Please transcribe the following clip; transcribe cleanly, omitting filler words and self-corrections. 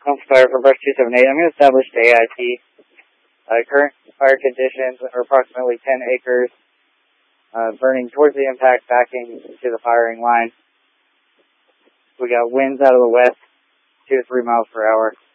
Fire for Brush 278. I'm going to establish the AIT. Current fire conditions are approximately 10 acres, burning towards the impact, backing to the firing line. We got winds out of the west, 2 to 3 miles per hour.